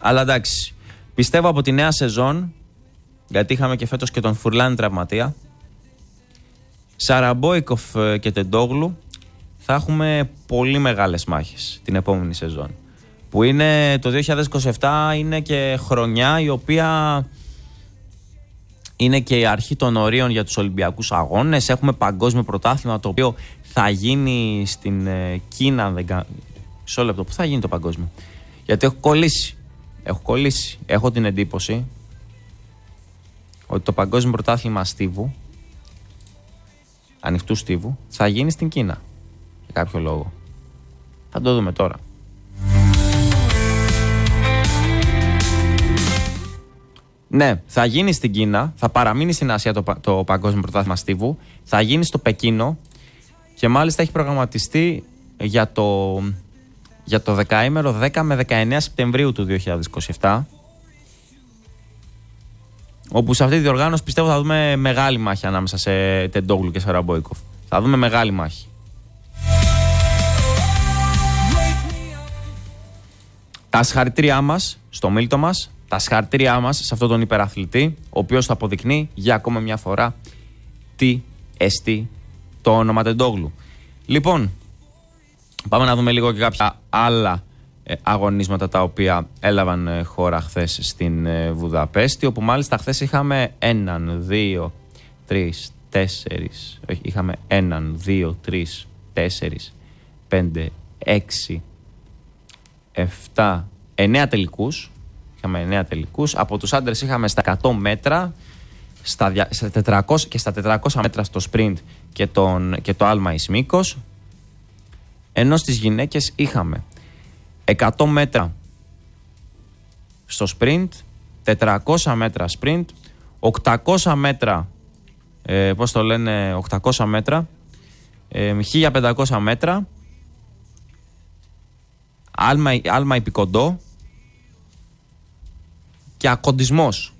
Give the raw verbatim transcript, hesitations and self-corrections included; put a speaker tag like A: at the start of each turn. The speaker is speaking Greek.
A: Αλλά εντάξει, πιστεύω από τη νέα σεζόν, γιατί είχαμε και φέτος και τον Φουρλάνη τραυματία, Σαραμπόικοφ και Τεντόγλου, θα έχουμε πολύ μεγάλες μάχες την επόμενη σεζόν. Που είναι το δύο χιλιάδες είκοσι επτά, είναι και χρονιά η οποία είναι και η αρχή των ορίων για τους Ολυμπιακούς Αγώνες. Έχουμε παγκόσμιο πρωτάθλημα το οποίο θα γίνει στην Κίνα. Δεν... Μισό λεπτό, πού θα γίνει το παγκόσμιο? Γιατί έχω κολλήσει. Έχω κολλήσει. Έχω την εντύπωση ότι το παγκόσμιο πρωτάθλημα στίβου, ανοιχτού στίβου, θα γίνει στην Κίνα. Για κάποιο λόγο. Θα το δούμε τώρα. Ναι, θα γίνει στην Κίνα, θα παραμείνει στην Ασία το, το παγκόσμιο πρωτάθλημα στίβου, θα γίνει στο Πεκίνο και μάλιστα έχει προγραμματιστεί για το, για το δεκαήμερο δέκα με δεκαεννέα Σεπτεμβρίου του δύο χιλιάδες είκοσι επτά, όπου σε αυτή τη διοργάνωση πιστεύω θα δούμε μεγάλη μάχη ανάμεσα σε Τεντόγλου και Σαραμπόικοφ. Θα δούμε μεγάλη μάχη. Τα συγχαρητήριά μας στο Μίλτο μας, τα συγχαρητήριά μας σε αυτόν τον υπεραθλητή, ο οποίος θα αποδεικνύει για ακόμα μια φορά τι εστί το όνομα Τεντόγλου. Λοιπόν, πάμε να δούμε λίγο και κάποια άλλα ε, αγωνίσματα τα οποία έλαβαν ε, χώρα χθες στην ε, Βουδαπέστη, όπου μάλιστα χθες είχαμε έναν, δύο, τρεις, τέσσερις, όχι, είχαμε έναν, δύο, τρεις, τέσσερις, πέντε, έξι, εφτά, εννέα τελικούς. Είχαμε εννέα τελικούς. Από τους άντρες είχαμε στα εκατό μέτρα, στα, στα τετρακόσια και στα τετρακόσια μέτρα στο sprint και, τον, και το άλμα εις μήκος. Ενώ στις γυναίκες είχαμε εκατό μέτρα στο sprint, τετρακόσια μέτρα sprint, οκτακόσια μέτρα, ε, πώς το λένε, οκτακόσια μέτρα, ε, χίλια πεντακόσια μέτρα, άλμα, άλμα υπηκοντό και ακοντισμός.